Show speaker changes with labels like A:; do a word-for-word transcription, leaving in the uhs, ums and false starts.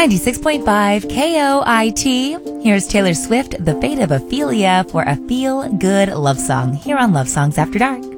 A: ninety-six point five K O I T. Here's Taylor Swift, The Fate of Ophelia, for a feel-good love song here on Love Songs After Dark.